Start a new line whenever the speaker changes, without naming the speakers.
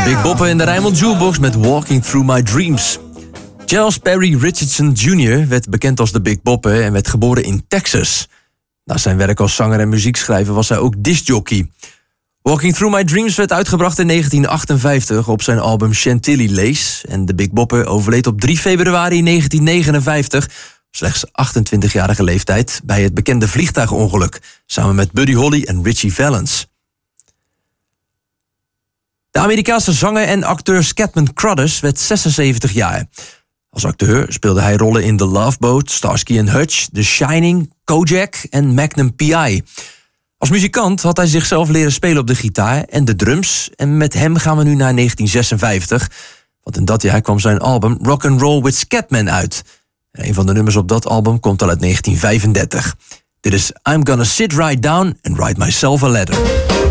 Big Bopper in de Rijnmond Jukebox met Walking Through My Dreams. Charles Perry Richardson Jr. werd bekend als de Big Bopper en werd geboren in Texas. Na zijn werk als zanger en muziekschrijver was hij ook discjockey. Walking Through My Dreams werd uitgebracht in 1958 op zijn album Chantilly Lace. En de Big Bopper overleed op 3 februari 1959... op slechts 28-jarige leeftijd bij het bekende vliegtuigongeluk, samen met Buddy Holly en Ritchie Valens. De Amerikaanse zanger en acteur Scatman Crothers werd 76 jaar. Als acteur speelde hij rollen in The Love Boat, Starsky and Hutch, The Shining, Kojak en Magnum P.I. Als muzikant had hij zichzelf leren spelen op de gitaar en de drums. En met hem gaan we nu naar 1956. Want in dat jaar kwam zijn album Rock'n'Roll with Scatman uit. En een van de nummers op dat album komt al uit 1935. Dit is I'm Gonna Sit Right Down and Write Myself a Letter.